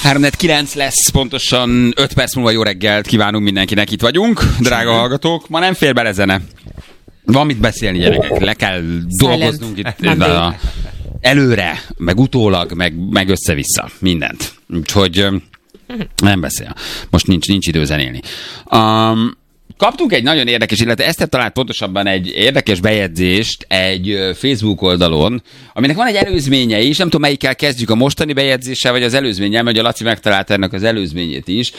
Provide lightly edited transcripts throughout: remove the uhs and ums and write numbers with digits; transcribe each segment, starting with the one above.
3-9 lesz, pontosan 5 perc múlva jó reggelt kívánunk mindenkinek, itt vagyunk, drága hallgatók. Ma nem fér bele zene. Van mit beszélni, gyerekek, le kell dolgoznunk itt előre, meg utólag, meg össze-vissza, mindent. Úgyhogy nem beszél. Most nincs idő zenélni. Kaptunk egy nagyon érdekes, illetve Eszter talált pontosabban egy érdekes bejegyzést egy Facebook oldalon, aminek van egy előzménye is, nem tudom melyikkel kezdjük, a mostani bejegyzéssel, vagy az előzménnyel, mert a Laci megtalálta ennek az előzményét is,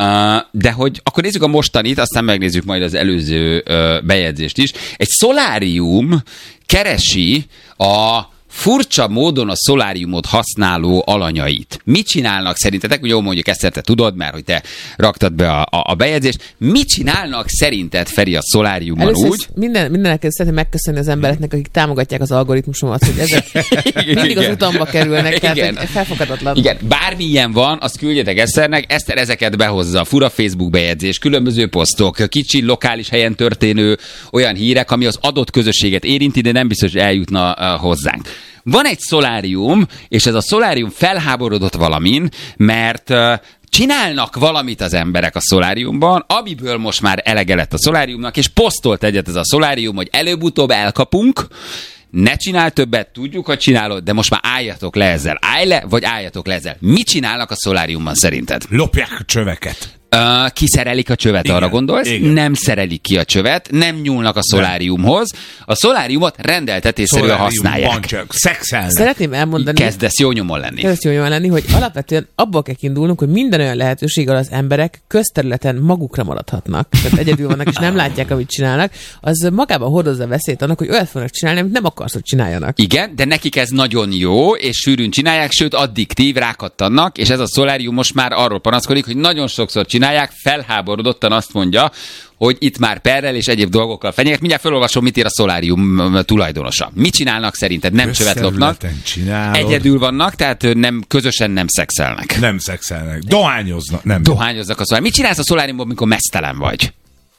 de hogy akkor nézzük a mostanit, aztán megnézzük majd az előző bejegyzést is. Egy szolárium keresi a furcsa módon a szoláriumot használó alanyait. Mit csinálnak szerintetek? Jó, mondjuk ezt te tudod, mert hogy te raktad be a bejegyzést. Mit csinálnak szerinted, Feri, a szoláriummal először úgy? Mindenek szeretném megköszönni az embereknek, akik támogatják az algoritmusomat, hogy ezek mindig az utamba kerülnek, tehát felfoghatatlan. Igen, bármilyen van, azt küldjetek Eszternek, Eszter ezeket behozza. Fura Facebook bejegyzés, különböző posztok, kicsi lokális helyen történő olyan hírek, ami az adott közösséget érinti, de nem biztos, hogy eljutna hozzánk. Van egy szolárium, és ez a szolárium felháborodott valamin, mert csinálnak valamit az emberek a szoláriumban, amiből most már elege lett a szoláriumnak, és posztolt egyet ez a szolárium, hogy előbb-utóbb elkapunk, ne csinál többet, tudjuk, hogy csinálod, de most már álljatok le ezzel. Állj le, vagy álljatok le ezzel. Mit csinálnak a szoláriumban szerinted? Lopják a csöveket. Kiszerelik a csövet, igen, arra gondolsz? Igen. Nem szerelik ki a csövet, nem nyúlnak a szoláriumhoz. A szoláriumot rendeltetésszerűen használják. Szexelnek. Szeretném elmondani... Kezdesz jó nyomon lenni. Hogy alapvetően abból kell kiindulnunk, hogy minden olyan lehetőséggel az emberek közterületen magukra maradhatnak. Tehát egyedül vannak, és nem látják, amit csinálnak. Az magában hordozza a veszélyt annak, hogy olyat fognak csinálni, amit nem akarsz, hogy csináljanak. Igen, de nekik ez nagyon jó, és sűrűn csinálják, sőt addiktív, rákattannak, és ez a szolárium most már arról panaszkodik, hogy nagyon sokszor csinálják, felháborodottan azt mondja, hogy itt már perrel és egyéb dolgokkal fenyeget. Mindjárt felolvasom, mit ír a szolárium tulajdonosa. Mit csinálnak szerinted? Nem csövet lopnak. Egyedül vannak, tehát közösen nem szexelnek. Nem szexelnek. Dohányoznak. Nem. Dohányoznak a szoláriumban. Mit csinálsz a szoláriumban, amikor meztelen vagy?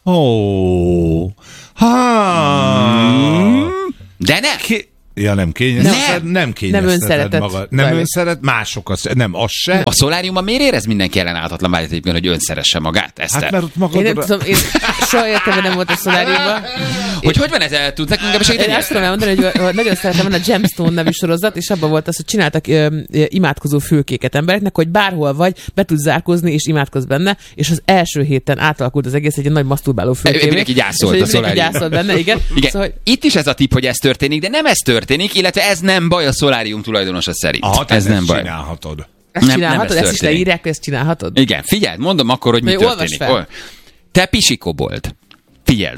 De ne! Ja, nem kényezteted, nem kényezteted magad. Nem önszeret, mások nem, az se. A szoláriumban miért érez mindenki ellenállhatatlan vágyat egyébként, hogy önszeresse magát, Eszter? Hát mert ott magadra... Én nem tudom, én soha értem, nem volt a szoláriumban. Hogy van ez? Tudsz nekünk segíteni? Én azt tudom elmondani, hogy nagyon szeretem, van a Gemstone nevű sorozat, és abban volt az, hogy csináltak imádkozó fülkéket embereknek, hogy bárhol vagy, be tudsz zárkózni, és imádkozz benne, és az első héten átalakult az egész egy nagy maszturbáló fülkévé. Mindenki gyászolt a szoláriumban. Gyászolt benne, igen. Szóval, itt is ez a tipp, hogy ez történik, de nem ez történik, illetve ez nem baj a szolárium tulajdonosa szerint. Aha, ez nem baj. Csinálhatod. Ezt csinálhatod? Ezt is leírják, hogy ezt csinálhatod? Igen, figyeld, mondom akkor, hogy mi történik. Te pisikobold. Figyeld.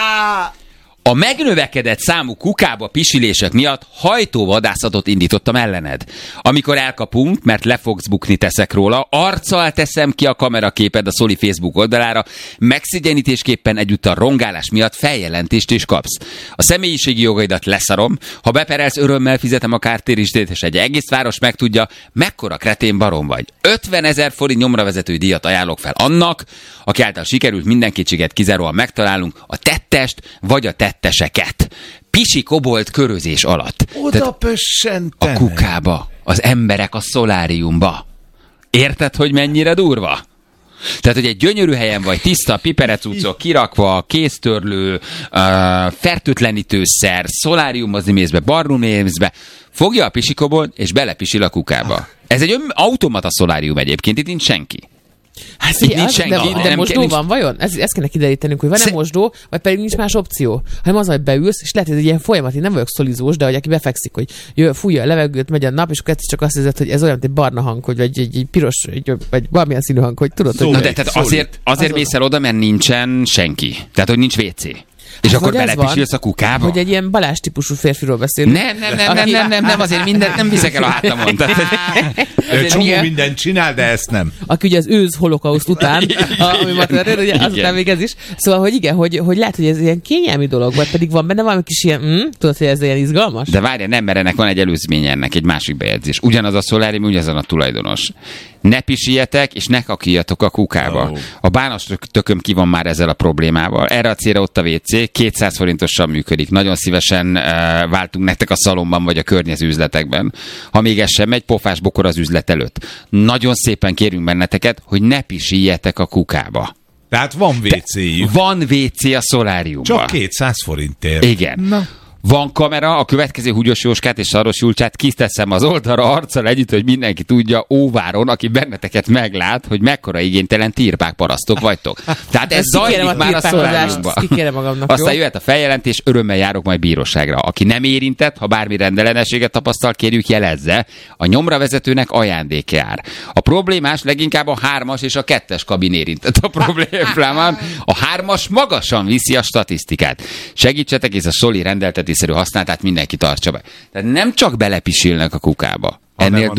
A megnövekedett számú kukába pisilések miatt hajtóvadászatot indítottam ellened. Amikor elkapunk, mert le fogsz bukni, teszek róla, arccal teszem ki a kameraképed a Szoli Facebook oldalára, megszégyenítésképpen egyúttal rongálás miatt feljelentést is kapsz. A személyiségi jogaidat leszarom, ha beperelsz, örömmel fizetem a kártérítést, és egy egész város megtudja, mekkora kretén barom vagy. 50 000 forint nyomravezető díjat ajánlok fel annak, aki által sikerült minden kétséget kizáróan megtalálunk, a tettest vagy a tetteseket. Pisi kobolt körözés alatt. Oda pössentene. A kukába, az emberek a szoláriumba. Érted, hogy mennyire durva? Tehát, hogy egy gyönyörű helyen vagy, tiszta, piperecucok kirakva, kéztörlő, fertőtlenítőszer, szoláriumhozni mész be, barnum mész be, fogja a pisikobolt, és belepisil a kukába. Ez egy automata szolárium egyébként, itt nincs senki. Hát de mosdó van vajon? Ezt kéne kiderítenünk, hogy van-e mosdó, vagy pedig nincs más opció. Hanem az, hogy beülsz, és lehet, hogy egy ilyen folyamat, én nem vagyok szolizós, de hogy aki befekszik, hogy fújja a levegőt, megy a nap, és akkor csak azt hiszed, hogy ez olyan, mint egy barna hang, vagy egy piros, vagy valamilyen színű hang, hogy tudod, hogy... Na de tehát azért mész el oda, mert nincsen senki. Tehát, hogy nincs WC. És akkor belepisilsz a kukába? Hogy egy ilyen Balázs típusú férfiról beszélünk. Nem, azért mindent nem viszek el a hátamon. Csomó mindent csinál, de ezt nem. Aki ugye az ősz holokauszt után, ami ma történt, ugye azután még ez is. Szóval, hogy igen, hogy lehet, hogy ez ilyen kényelmi dolog, vagy pedig van benne valami kis ilyen, tudod, hogy ez ilyen izgalmas? De várjál, nem, mert ennek van egy előzménye, ennek egy másik bejegyzés. Ugyanaz a szolárium, ugyanazon a tulajdonos. Ne pisiljetek, és ne kakiljatok a kukába. A bánatos tököm ki van már ezzel a problémával. Erre a célra ott a WC, WC 200 forintosan működik. Nagyon szívesen váltunk nektek a szalomban vagy a környező üzletekben. Ha még ez sem megy, pofás bokor az üzlet előtt. Nagyon szépen kérünk benneteket, hogy ne pisiljetek a kukába. Tehát van WC-jük. Van WC a szoláriumban. Csak 200 forintért. Igen. Na. Van kamera, a következő Húgyos Jóskát és Szaros Julcsát kiteszem az oldalra arccal együtt, hogy mindenki tudja Óváron, aki benneteket meglát, hogy mekkora igénytelen tirpák parasztok vagytok. Tehát ez zajlik már a szoláriumban. Aztán jöhet a feljelentés, örömmel járok majd bíróságra. Aki nem érintett, ha bármi rendellenességet tapasztal, kérjük jelezze. A nyomra vezetőnek ajándék jár. A problémás leginkább a 3-as és a 2-es kabin érintett a problémában. A 3-as magasan viszi a statisztikát. Segítsetek, és a Soli rendeltetésszerű használatát mindenki tartsa be. Tehát nem csak belepisilnek a kukába. Ennél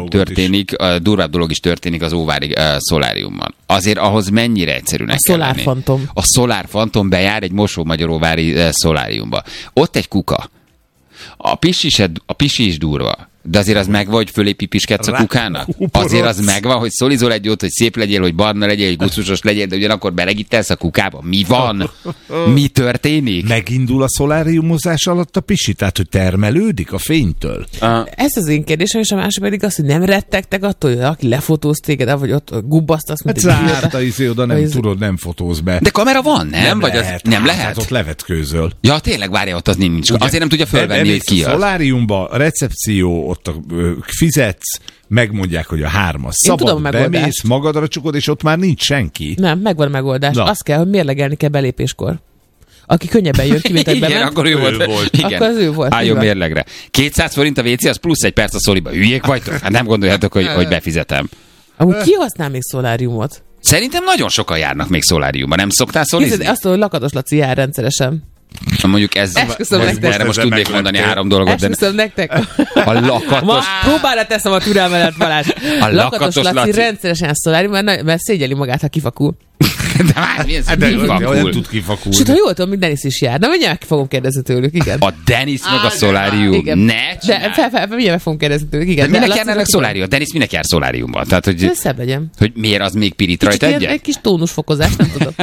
durvább dolog is történik az óvári szoláriumban. Azért ahhoz mennyire egyszerűnek kell lenni. A Solar Phantom bejár egy Mosó-Magyaróvári szoláriumba. Ott egy kuka. A pisi is durva. De azért az megvan, hogy fölé pipiskedsz a kukának? Azért az megvan, hogy szolizol egy jót, hogy szép legyél, hogy barna legyél, hogy gusztusos legyél, de ugyanakkor belegítelsz a kukába. Mi van? Mi történik? Megindul a szoláriumozás alatt a pisi? Tehát, hogy termelődik a fénytől? Ez az én kérdésem, és a másik pedig az, hogy nem rettegtek attól, hogy aki lefotóz téged, vagy ott gubbasztasz, mint egy oda nem tudod, nem fotóz be. De kamera van, nem? Vagy lehet, az nem lehet? Hát ott levetkőzöl. Ja, tényleg, várja, ott az nincs. Ugye, azért nem tudja fölvenni, hogy ki az. A szoláriumba, recepció, ott fizetsz, megmondják, hogy a 3-as szabad, bemész, magadra csukod, és ott már nincs senki. Nem, megvan a megoldás. Na. Azt kell, hogy mérlegelni kell belépéskor. Aki könnyebben jön ki, mint egy bement. Igen, akkor ő volt. Igen. Akkor az ő volt. Álljon mérlegre. 200 forint a WC, az plusz egy perc a Szoliba. Hülyék vagytok? Hát nem gondoljátok, hogy befizetem. Amúgy ki használ még szoláriumot? Szerintem nagyon sokan járnak még szoláriumban. Nem szoktál szolizni? Azt mondom, hogy Lakatos Laci jár rendszeresen. Mondjuk erre most tudnék mondani 3 dolgot. Esküszöm nektek. A Lakatos... Próbára teszem a türelmedet, Balázs. A Lakatos Laci rendszeresen szolárium, mert szégyeli magát, ha kifakul. De már milyen olyan tud kifakulni. Sőt, ha jól tudom, még Denis is jár. Na, mindjárt fogom kérdezni tőlük, igen. A Denis meg a szolárium. Ne csinálj. De mindjárt fogom kérdezni tőlük, igen. De minek járnának szolárium? Denis minek jár szoláriumban? Tehát, hogy szebb legyen. Hogy miért az még pirít rajta egyet? Egy kis tónusfokozás, nem tudod.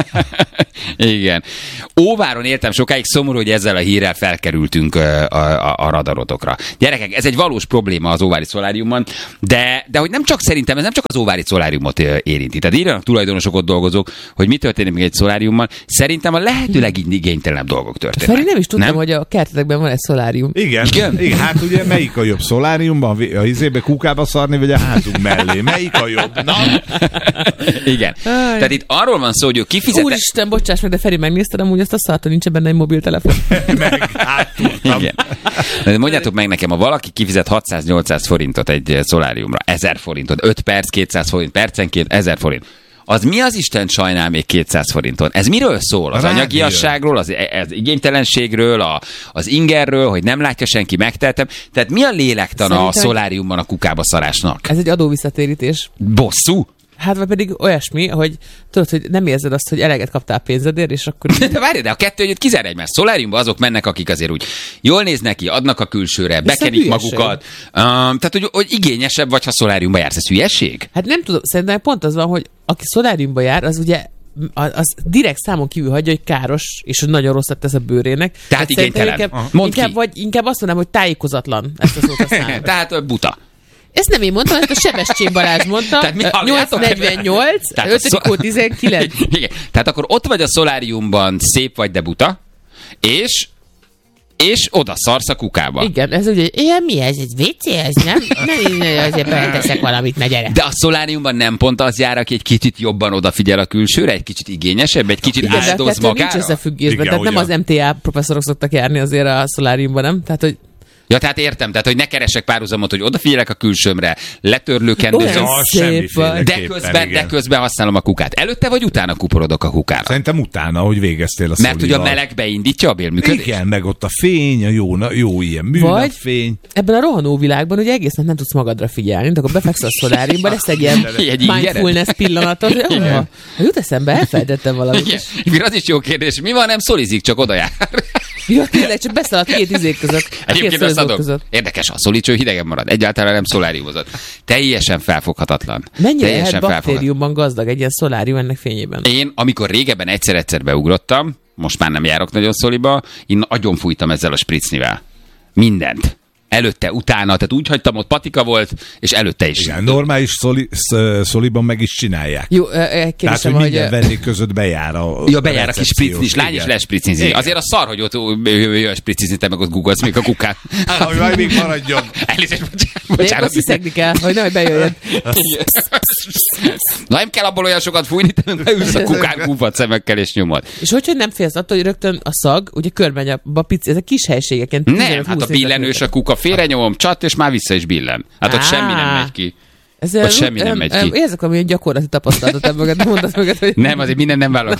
Igen. Óváron éltem sokáig, szomorú, hogy ezzel a hírrel felkerültünk a radarotokra. Gyerekek, ez egy valós probléma az óvári szoláriumban, de hogy nem csak szerintem, ez nem csak az óvári szoláriumot érinti. Tehát írjanak tulajdonosok, ott dolgozók, hogy mi történik még egy szoláriummal. Szerintem a lehető legigénytelenebb dolgok történnek. Feri, nem is tudtam, hogy a kertetekben van egy szolárium. Igen. Hát ugye melyik a jobb szoláriumban? A izébe kukába szarni, vagy a házunk mellé? Melyik a jobb? Na? Igen. Tehát itt arról van szó, hogy ő kifizet. Úristen, bocsáss meg, de Feri, megnézted amúgy azt a szart, hogy nincs benne egy mobiltelefon. Igen. De mondjátok meg nekem, ha valaki kifizet 600-800 forintot egy szoláriumra, 1000 forintot, 5 perc, 200 forint, percenként 1000 forint. Az mi az Isten sajnál még 200 forinton? Ez miről szól? Az anyagiasságról, az igénytelenségről, az ingerről, hogy nem látja senki, megteltem. Tehát mi a lélektana a szoláriumban a kukába szarásnak? Ez egy adóvisszatérítés. Bosszú? Hát vagy pedig olyasmi, hogy tudod, hogy nem érzed azt, hogy eleget kaptál pénzedért, és akkor... De várj, de a kettő együtt kizár egymást. Szoláriumban azok mennek, akik azért úgy jól néznek ki, adnak a külsőre, bekenik magukat. Tehát, hogy igényesebb vagy, ha szoláriumba jársz. Ez hülyeség? Hát nem tudom, szerintem pont az van, hogy aki szoláriumba jár, az ugye az direkt számon kívül hagyja, hogy káros, és hogy nagyon rosszat tesz a bőrének. Tehát igénytelen. Inkább azt mondanám, hogy tájékozatlan. Ezt a szót használom. Tehát buta. Ezt nem én mondtam, ezt a Sebestyén Balázs mondta. 848, 5. 19. Igen. Tehát akkor ott vagy a szoláriumban, szép vagy, de buta, és oda szarsz a kukába. Igen, ez ugye, mi ez? Ez WC, ez nem? Nem, azért beleteszek valamit, ne gyere. De a szoláriumban nem pont az jár, aki egy kicsit jobban odafigyel a külsőre, egy kicsit igényesebb, egy kicsit áldoz magára? Nincs összefüggésben, tehát nem az MTA professzorok szoktak járni azért a szoláriumban, nem? Tehát, hogy ja, tehát értem, tehát hogy ne keresek párhuzamot, hogy odafigyelek a külsőmre, letörlőkendőzöm, de közben használom a kukát. Előtte vagy utána kuporodok a kukára? Szerintem utána, hogy végeztél a Mert hogy a meleg beindítja a bélműködést? Igen, meg ott a fény, a jó ilyen műnapfény. Ebben a rohanó világban ugye egész nap nem tudsz magadra figyelni, de akkor befekszel a szoláriumban, lesz egy ilyen mindfulness pillanatot, hogy ha jut eszembe, elfelejtettem valamit. Igen, az is jó kérdés, mi van, nem szolizik, csak oda jár. Ja, tényleg, csak beszaladt 2 izék között. Egyébként összadom. Érdekes, a szolicső hidegen marad. Egyáltalán nem szoláriumozott. Teljesen felfoghatatlan. Mennyire lehet baktériumban gazdag egy ilyen szolárium ennek fényében? Én, amikor régebben egyszer beugrottam, most már nem járok nagyon szoliba, én agyon fújtam ezzel a spritznivel. Mindent. Előtte, utána, tehát úgy hagytam, ott patika volt, és előtte is. Igen, normális szoliban meg is csinálják. Jó, tehát, hogy minden vendég között bejár a bejár a kis spritzen is, lány is lespriccizni. Azért a szar, hogy ott jöjjön spriccizni, te meg ott googolsz még a kukát. Hogy majd még maradjon. Elnézést, bocsánat. Azt hiszegni kell, hogy nehogy bejöjjön. Na, nem kell abból olyan sokat fújni, te beülsz a kukán kúfat szemekkel és nyomod. És hogy nem félsz attól, hogy rögtön a szag, ugye körbemegy a pici, ezek kis helységeken. Nem, hát a billenős a kuka félrenyomom, csat, és már vissza is billen. Hát ott semmi nem megy ki. Ott semmi nem megy ki. Érzek, amilyen gyakorlati tapasztalatot ebben mondat mögött, hogy... Nem, azért minden nem vállalok.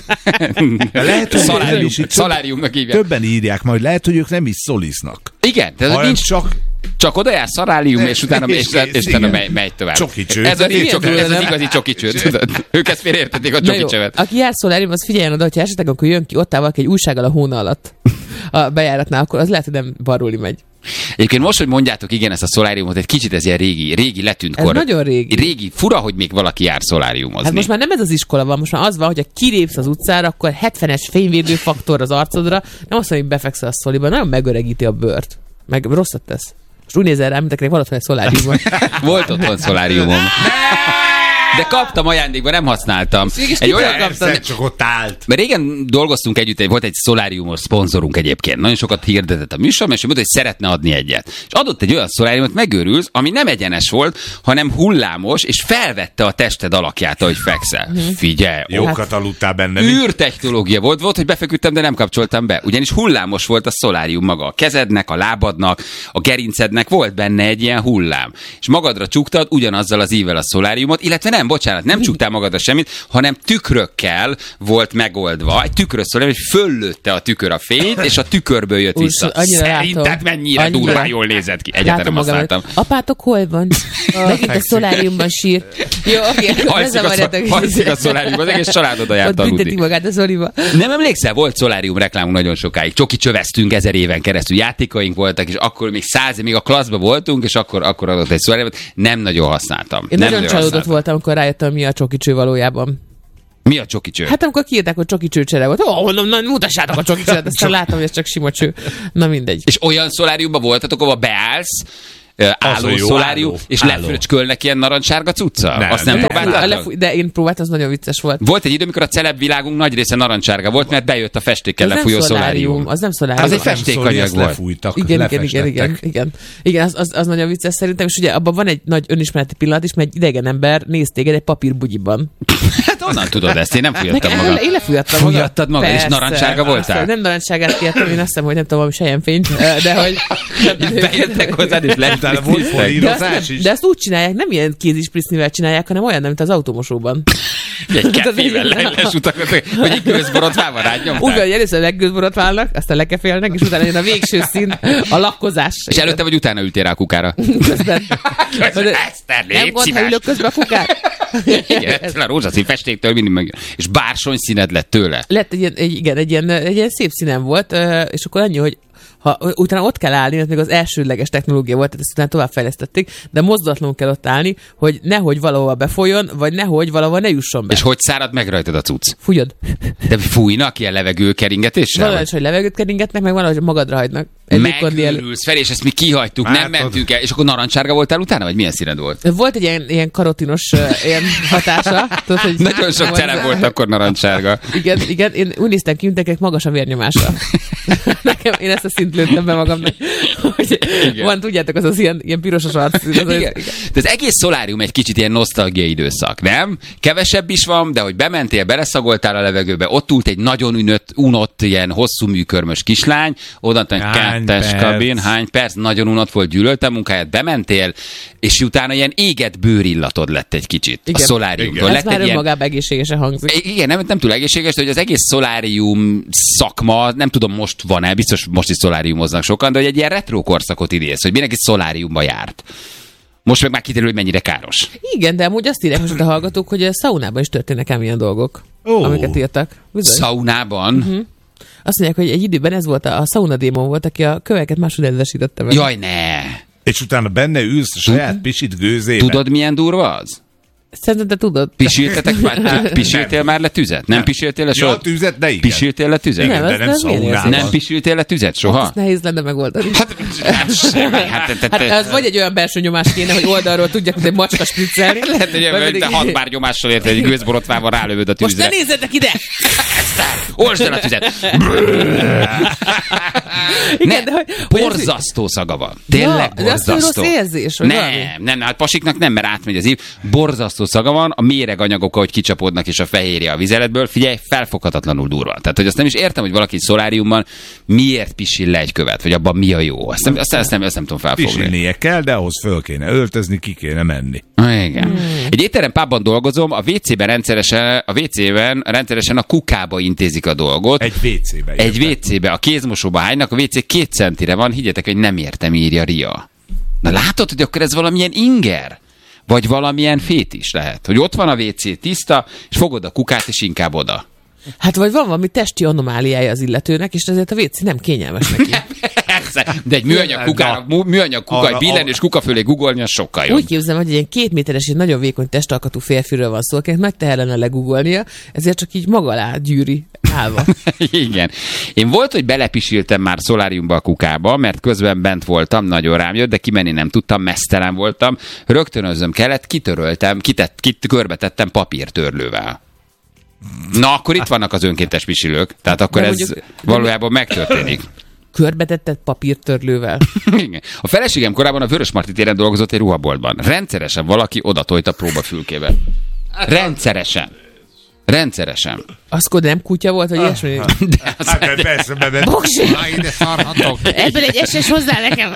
Szaláriumnak hívják. Többen írják majd, lehet, hogy ők nem is szoliznak. Igen, tehát nincs csak oda jár szalárium, és utána megy tovább. Csokicső. Ez az igazi csokicső. Ők ezt félreértették a csokicsevet. Aki jár szalárium, az figyeljen oda, hogyha esetleg akkor jön ki ott áll valaki egy újsággal a hóna alatt a bejáratnál, akkor az lehet, hogy nem baruli megy. Egyébként most, hogy mondjátok, igen, ezt a szoláriumot, egy kicsit ez ilyen régi letűnt kor. Ez nagyon régi. Régi, fura, hogy még valaki jár szoláriumozni. Hát most már nem ez az iskola van, most már az van, hogy ha kilépsz az utcára, akkor 70-es fényvédőfaktor az arcodra, nem azt mondja, hogy befekszel a szoliba, nagyon megöregíti a bőrt. Meg rosszat tesz. Most úgy nézel rám, mint akinek van otthon egy szoláriumon. Volt otthon szoláriumom. De kaptam ajándékba, nem használtam. Egy olyan kaptam. Csak ott állt. Mert régen dolgoztunk együtt, volt egy szoláriumos szponzorunk egyébként. Nagyon sokat hirdetett a műsorom, és mondta, hogy szeretne adni egyet. És adott egy olyan szoláriumot, megőrülsz, ami nem egyenes volt, hanem hullámos, és felvette a tested alakját, ahogy fekszel. Figyelj! Jókat aludtál benne. Űrtechnológia volt, hogy befeküdtem, de nem kapcsoltam be. Ugyanis hullámos volt a szolárium maga. A kezednek, a lábadnak, a gerincednek volt benne egy ilyen hullám. És magadra csuktad ugyanazzal az ívvel a szoláriumot, illetve nem csuktál magadra semmit, hanem tükrökkel volt megoldva. Egy tükrös szolárium, hogy föllőtte a tükör a fényt, és a tükörből jött vissza. Szerinted mennyire durván jól nézett ki? Egyáltalán nem használtam. Apátok hol van? Megint a szoláriumban sír. Jó, oké. Halszik a szoláriumban, az egész család oda járt aludni. Ott büntetik magát a szoliba. Nem emlékszel, volt szolárium reklámunk nagyon sokáig. Csoki csöveztünk 1000 éven keresztül. Játékaink voltak, és akkor még a klasszban voltunk, és akkor adott egy szoláriumot. Nem nagyon használtam. Én nagyon csalódott voltam, amikor rájöttem, mi a csokicső valójában. Mi a csokicső? Hát amikor kiírták, hogy csokicsőcsere volt. Mutassátok a csokicsőt, aztán látom, hogy ez csak sima cső. Na mindegy. És olyan szoláriumban voltatok, ahol beállsz, álló szolárium, és lefröcskölnek ilyen narancsárga cucca? Nem, azt nem próbáltátok? De én próbáltam, az nagyon vicces volt. Volt egy idő, amikor a celeb világunk nagy része narancsárga volt, mert bejött a festékkel lefújó szolárium. Az nem szolárium. Az egy festékanyag volt. Igen, az nagyon vicces szerintem, és ugye abban van egy nagy önismereti pillanat is, mert egy idegen ember néz téged egy papírbugyiban. Hát onnan tudod ezt, én nem fújattam magam. Én lefújattam magam. Fújattad magad, és narancsárga voltál? Nem narancsárgát kértem, én azt hiszem, hogy nem tudom, valami selyemfényt, de hogy... Bejöttek hozzád, és de ezt úgy csinálják, nem ilyen kézisprisznivel csinálják, hanem olyan, mint az automosóban. Egy kefével lesutakodnak, hogy egy gőzborotvával rád nyomták. Úgy van, hogy először leggőzborotválnak, aztán lekefélnek, és utána jön a végső szín, a lakkozás. És előtte vagy utána ültél rá a kukára? Közben. Nem gond, ha ülök közben a kukára. Igen, a rózsaszín festéktől mindig meg. És bársony színed lett tőle. Lett egy ilyen szép színem volt, és akkor annyi, hogy ha utána ott kell állni, ez még az elsődleges technológia volt, tehát ezt utána továbbfejlesztették, de mozdulatlanul kell ott állni, hogy nehogy valahova befolyjon, vagy nehogy valahova ne jusson be. És hogy szárad meg rajtad a cucc? Fújod. De fújnak ilyen levegőkeringetéssel? Valahogy, hogy levegőt keringetnek, meg valahogy magadra hagynak. Megőrülsz fel, és ezt mi kihagytuk, nem mentünk el. És akkor narancsárga voltál utána, vagy milyen színed volt? Volt egy ilyen karotinos ilyen hatása. Tudod, hogy nagyon sok celeb volt akkor narancsárga. Igen, én úgy néztem ki, mint magas a vérnyomása. Nekem, én ezt a szint lőttem be magamnak. Van, tudjátok, az ilyen pirosos arc. De az egész szolárium egy kicsit ilyen nosztalgiai időszak, nem? Kevesebb is van, de hogy bementél, beleszagoltál a levegőbe, ott ült egy nagyon unott ilyen hosszú műkörmös kislány, oda kettes kabin, hány perc, nagyon unott volt, gyűlölte a munkáját, bementél, és utána ilyen égett bőrillatod lett egy kicsit. Igen. A szoláriumtól. Ez már önmagában egészségesen hangzik. Igen, nem túl egészséges, de hogy az egész szolárium szakma, nem tudom most van-e, biztos most is szoláriumoznak sokan, de hogy egy ilyen retro korszakot idéz, hogy mindenki szoláriumba járt. Most meg már kiderül, hogy mennyire káros. Igen, de amúgy azt írják most a hallgatók, hogy a szaunában is történnek ám ilyen dolgok, amiket írtak. Bizony. Szaunában? Uh-huh. Azt mondják, hogy egy időben ez volt, a szauna démon volt, aki a köveket máshogy nedvesítette meg. Jaj, ne! És utána benne ülsz a saját pisit gőzébe. Tudod, milyen durva az? Szerintem te tudod. Pisiltél már le tüzet? Nem pisiltél le soha? Ja, tüzet, de igen. Pisiltél le tüzet? Igen, de nem szaunában. Nem pisiltél le tüzet soha? Hát nehéz lenne megoldani. Hát az vagy egy olyan belső nyomás kéne, hogy oldalról tudják, hogy egy macska spriccelni. Lehet, hogy te 6 bár nyomással érted, egy gőzborotvával rálövöd a tűzre. Most ne nézzetek ide! Olsd el a tüzet! Igen, borzasztó szaga van. Tényleg borzasztó. De az rossz érzés, nem, hát pasiknak nem, mert átmegy az ív. Borzasztó szaga van, a méreganyagok, ahogy kicsapódnak, és a fehérje a vizeletből, figyelj, felfoghatatlanul durva. Tehát, hogy azt nem is értem, hogy valaki szoláriumban miért pisil le egy követ, vagy abban mi a jó. Azt nem tudom felfogni. Pisilnie kell, de ahhoz föl kéne öltözni, ki kéne menni. Igen. Egy étterem pubban dolgozom, a WC-ben rendszeresen a kukába intézik a dolgot. Egy WC-be. A kézmosóba hánynak, a WC 2 centire van, higgyetek, hogy nem értem, írja Ria. Na látod, hogy akkor ez valamilyen inger? Vagy valamilyen fétis lehet. Hogy ott van a WC tiszta, és fogod a kukát, és inkább oda. Hát vagy van valami testi anomáliája az illetőnek, és ezért a WC nem kényelmes neki. De egy műanyag kuka, egy billenős kuka fölé googolni, az sokkal jobb. Úgy képzelem, hogy egy ilyen 2 méteres, egy nagyon vékony testalkatú férfiről van szó, akinek megtehelene legugolnia, ezért csak így maga alá gyűri állva. Igen. Én volt, hogy belepisiltem már szoláriumba a kukába, mert közben bent voltam, nagyon rám jött, de kimenni nem tudtam, meztelen voltam. Rögtönözzöm kellett, kitöröltem, körbetettem papírtörlővel. Na, akkor itt vannak az önkéntes pisilők. Tehát akkor ez valójában megtörténik. Körbetetted papírtörlővel? Igen. A feleségem korábban a Vörösmarty téren dolgozott egy ruhaboltban. Rendszeresen valaki odatolt a próbafülkébe. Rendszeresen. Az nem kutya volt, vagy ilyesmi? Persze. Boksi! Ide szarhatok. Ebből egy SS hozzá nekem.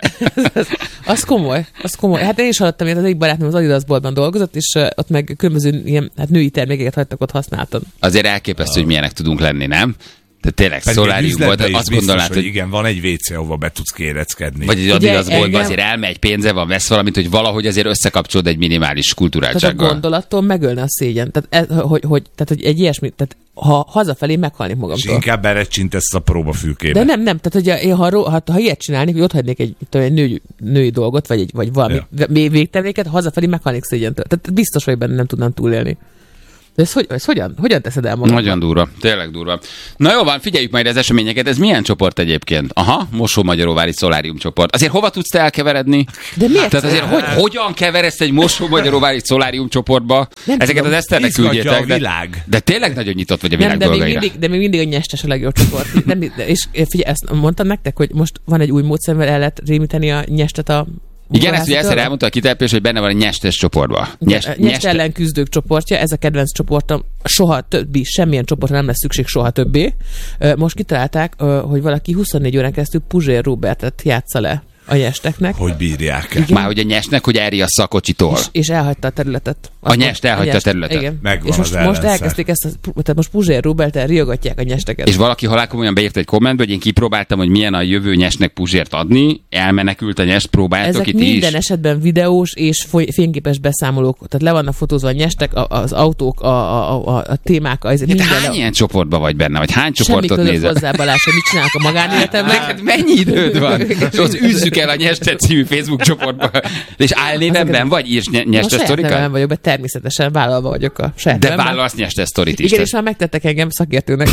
Az komoly. Hát én is hallottam, hogy az egyik barátnőm az Adidas boltban dolgozott, és ott meg különböző ilyen, női termékeket hagytak, ott használtan. Azért elképesztő, hogy milyenek tudunk lenni, nem? Tehát tényleg szoláriumban, azt gondolnád, hogy igen, van egy WC, ahova be tudsz kéreckedni. Vagy egy Adidas boltban azért elmegy pénze van, vesz valamit, hogy valahogy azért összekapcsolod egy minimális kulturáltsággal. Tehát a gondolattól megölne a szégyen. Tehát, hogy egy ilyesmi, tehát ha hazafelé meghalnék magamtól. És inkább berecsintesz a próbafülkébe. De nem, tehát hogy ha ilyet csinálnék, hogy ott hagynék egy női dolgot, vagy valami végtevéket, hazafelé meghalnék szégyentől. Tehát biztos, hogy benne nem tudnám túlélni. De ez hogyan teszed el magad? Nagyon durva, tényleg durva. Na jó van, figyeljük majd az eseményeket. Ez milyen csoport egyébként? Aha, Mosó-Magyaróvári szolárium csoport. Azért hova tudsz te elkeveredni? De miért? Tehát azért hogyan keveredsz egy Mosó-Magyaróvári szolárium csoportba? Ezeket az Eszternek küldjétek. De tényleg nagyon nyitott vagy a világ dolgaira. De még mindig a nyestes a legjobb csoport. És figyelj, ezt mondtam nektek, hogy most van egy új módszer, amivel el lehet rémíteni a nyestet a... Igen, ezt ugye egyszer elmondta a kitelepés, hogy benne van egy nyestes csoportban. Nyest ellen küzdők csoportja, ez a kedvenc csoportom, soha többi, semmilyen csoportra nem lesz szükség soha többé. Most kitalálták, hogy valaki 24 órán keresztül Puzsér Robertet játsza le a nyesteknek. Hogy bírják? Már hogy a nyesnek, hogy elriassza a kocsitól. És elhagyta a területet. A nyest elhagyta a területet. Igen. És most elkezdték ezt, tehát most Puzsér Roberttel riogatják a nyesteket. És valaki halálkomolyan beírta egy kommentbe, hogy én kipróbáltam, hogy milyen a jövő nyesnek Puzsért adni, elmenekült a nyest, próbáltok itt is. Ezek minden esetben videós és fényképes beszámolók, tehát le vannak fotózva a nyestek, az autók, a témák, minden. Hány ilyen csoportban vagy benne, vagy hány csoportot nézel? Semmi hozzá, Balázs, hogy mit csinálok a magánéletemben. Hát mennyi időd van? Üzzük el a Nyestet című Facebook csoportba. És álnévemben vagy írsz Nyestet sztorikat? Nem vagyok, de természetesen vállalva vagyok a saját De vállalsz Nyestet sztorit is. Igen, és már megtettek engem szakértőnek.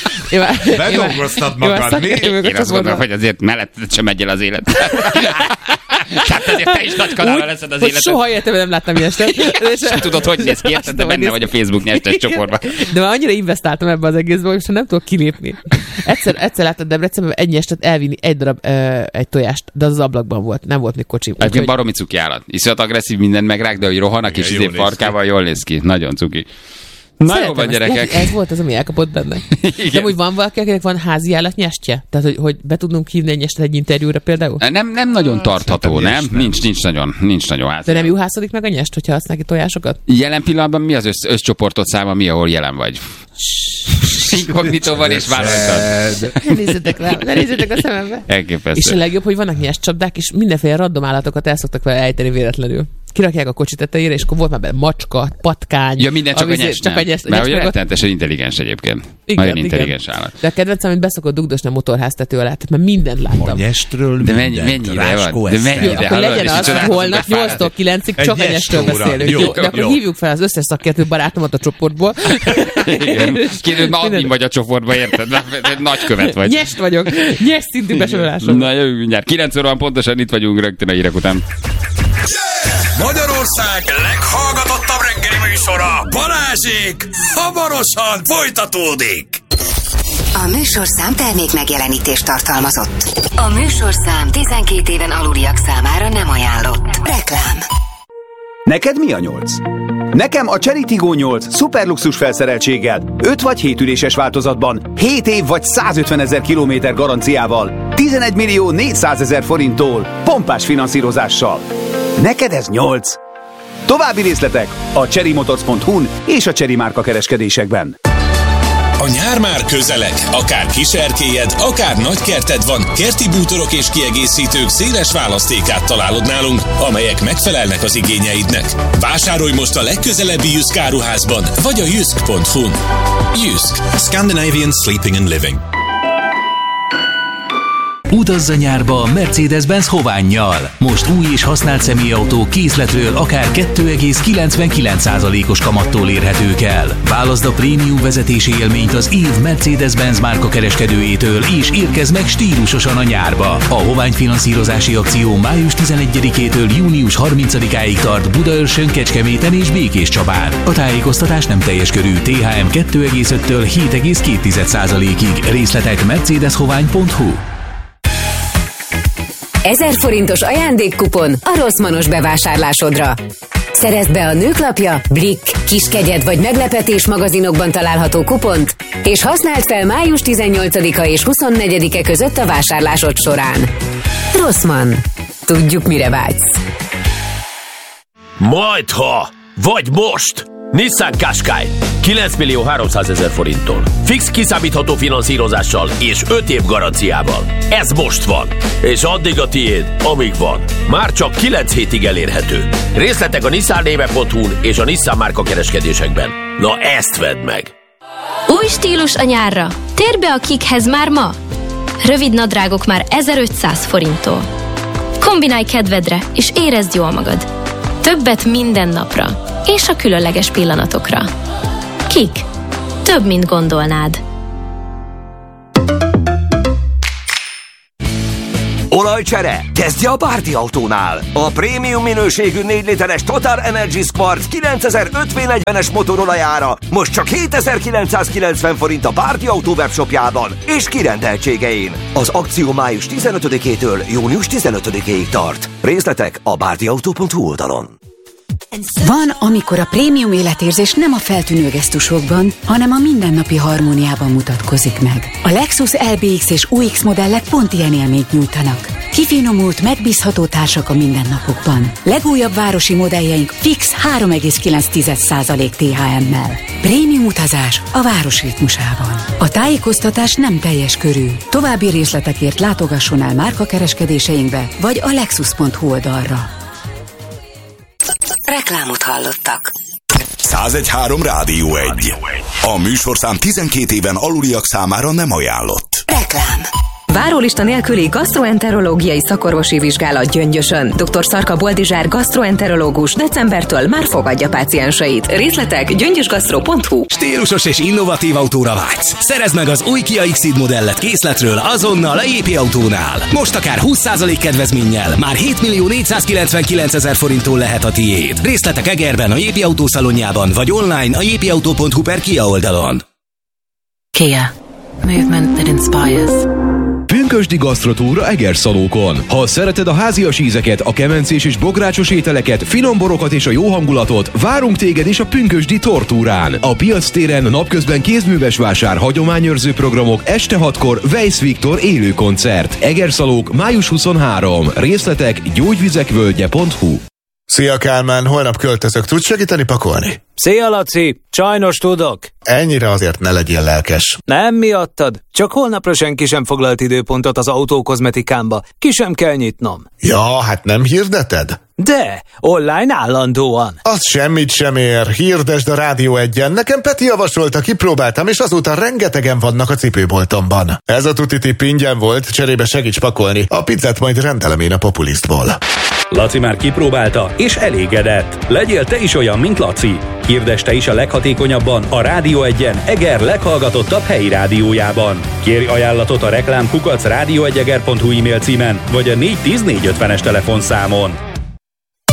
Bedolgoztad magad, mi? Én azt gondolom, hogy azért melletted sem megy el az élet. Tehát azért te is nagy kanára leszed az életed. Soha életemben nem láttam Nyestet. És tudod, hogy néz ki, de benne vagy a Facebook Nyestes csoportban. De már annyira investáltam ebbe az egészbe, hogy most nem tudok kilépni. Egyszer láttam Debrecenben egy Nyestet elvinni egy darab egy tojást, de az ablakban volt, nem volt még kocsim. Egyébként baromi cuki állat. Iszonyat agresszív, minden megrák, de hogy rohanak és izé farkával jól néz ki. Nagyon cuki. Na jó van, gyerekek. Ez volt az, ami elkapott benne. De úgy van valaki, akinek van házi állat nyestje? Tehát, hogy be tudnunk hívni egy nyestet egy interjúra például? Nem nagyon tartható, nem? Nincs nagyon házi. De nem juhászodik meg a nyest, hogyha használ ki tojásokat? Jelen pillanatban mi az összcsoportot száma, mi, ahol jelen vagy? Inkognitó van és vállaltad. Ne nézzetek a szemembe. Elképesztő. És a legjobb, hogy vannak nyestcsapdák, és mindenféle random állatokat el szoktak vele ejteni véletlenül. kirakják a kocsi tetejére, és akkor volt már benne macska, patkány. Ja, minden csak a nyes. Mert hogy rettenetesen intelligens egyébként. Igen, nagyon intelligens állat. De a kedvencem, amit beszokott dugdosni a motorháztető alá, tehát mert mindent láttam. A nyestről de mennyire van? De mennyire? Akkor legyen az, hogy holnap 8-tól 9-ig csak a nyestről beszélünk. Jó, de akkor hívjuk fel az összes szakértő barátomat a csoportból. Kérdőd, ma admin vagy a csoportban, érted? Nagykövet vagy. Nyest vagyok. Nyest szintű besorolásom. Na jövünk mindjárt. 9 óra van pontosan, itt vagyunk rögtön a hírek után. Magyarország leghallgatottabb reggeli műsora, Balázsék, hamarosan folytatódik. A műsorszám termék megjelenítést tartalmazott. A műsorszám 12 éven aluliak számára nem ajánlott. Reklám. Neked mi a 8? Nekem a Chery Tiggo 8 szuperluxus felszereltséggel, 5 vagy 7 üléses változatban, 7 év vagy 150 000 kilométer garanciával, 11 millió 400 000 forinttól, pompás finanszírozással. Neked ez 8? További részletek a cherrymotors.hu-n és a Chery márka kereskedésekben. A nyár már közeleg, akár kiserkélyed, akár nagykerted van, kerti bútorok és kiegészítők széles választékát találod nálunk, amelyek megfelelnek az igényeidnek. Vásárolj most a legközelebbi Jysk áruházban, vagy a jysk.hu-n. Jysk. Scandinavian Sleeping and Living. Utazz a nyárba Mercedes-Benz Hovánnyal. Most új és használt személyautók készletről akár 2,99%-os kamattól érhetők el. Válaszd a prémium vezetési élményt az év Mercedes-Benz márka kereskedőjétől, és érkezz meg stílusosan a nyárba. A Hovány finanszírozási akció május 11-től június 30-áig tart Budaörsön, Kecskeméten és Békéscsabán. A tájékoztatás nem teljes körű. THM 2,5-től 7,2%-ig. Részletek mercedeshovány.hu. 1000 forintos ajándékkupon a Rossmannos bevásárlásodra. Szerezd be a Nőklapja, Blick, Kiskegyed vagy Meglepetés magazinokban található kupont, és használd fel május 18-a és 24-e között a vásárlásod során. Rossmann. Tudjuk, mire vágysz. Majdha, vagy most! Nissan Qashqai 9 millió 300 000 forinttól. Fix kiszámítható finanszírozással és 5 év garanciával. Ez most van. És addig a tiéd, amíg van. Már csak 9 hétig elérhető. Részletek a nissannéve.hu-n és a Nissan márka kereskedésekben. Na ezt vedd meg! Új stílus a nyárra. Térj be a Kikhez már ma. Rövid nadrágok már 1500 forinttól. Kombinálj kedvedre és érezd jól magad. Többet minden napra és a különleges pillanatokra. Kik? Több, mint gondolnád. Olajcsere? Kezdje a Bárdi Autónál! A prémium minőségű 4 literes Total Energy Squart 9005 V40-es motorolajára most csak 7990 forint a Bárdi Autó webshopjában és kirendeltségein. Az akció május 15-től június 15-ig tart. Részletek a bárdiautó.hu oldalon. Van, amikor a prémium életérzés nem a feltűnő gesztusokban, hanem a mindennapi harmóniában mutatkozik meg. A Lexus LBX és UX modellek pont ilyen élményt nyújtanak. Kifinomult, megbízható társak a mindennapokban. Legújabb városi modelljeink fix 3,9% THM-mel. Prémium utazás a város ritmusában. A tájékoztatás nem teljes körű. További részletekért látogasson el márkakereskedéseinkbe vagy a lexus.hu oldalra. Reklámot hallottak. 101.3 Rádió 1. A műsorszám 12 éven aluliak számára nem ajánlott. Reklám. Várólista nélküli gasztroenterológiai szakorvosi vizsgálat Gyöngyösön. Dr. Szarka Boldizsár gasztroenterológus decembertől már fogadja pácienseit. Részletek gyöngyösgasztro.hu. Stílusos és innovatív autóra vágysz. Szerezd meg az új Kia Xceed modellet készletről azonnal a JP Autónál. Most akár 20% kedvezménnyel már 7 millió 499 000 forinttól lehet a tiéd. Részletek Egerben, a JP Autó szalonjában, vagy online a jpauto.hu/Kia oldalon. Kia. Movement that inspires. Pünkösdi gasztrotúra Egerszalókon. Ha szereted a házias ízeket, a kemencés és bográcsos ételeket, finom borokat és a jó hangulatot, várunk téged is a pünkösdi tortúrán. A piac téren napközben kézműves vásár, hagyományőrző programok, este 6-kor Weiss Viktor élő koncert. Egerszalók május 23. Részletek gyógyvizekvölgye.hu. Szia Kálmán, holnap költözök, tudsz segíteni pakolni? Szia Laci, sajnos tudok. Ennyire azért ne legyél lelkes. Nem miattad, csak holnapra senki sem foglalt időpontot az autókozmetikámba, ki sem kell nyitnom. Ja, hát nem hirdeted? De, online állandóan. Az semmit sem ér, hirdesd a Rádió 1-en. Nekem Peti javasolta, kipróbáltam, és azóta rengetegen vannak a cipőboltomban. Ez a tuti tipp ingyen volt, cserébe segíts pakolni. A pizzát majd rendelem én a Populistból. Laci már kipróbálta, és elégedett. Legyél te is olyan, mint Laci. Hirdesd te is a leghatékonyabban a Rádió 1-en Eger leghallgatottabb helyi rádiójában. Kérj ajánlatot a reklám @radio1eger.hu e-mail címen, vagy a 410 450-es telefonszámon.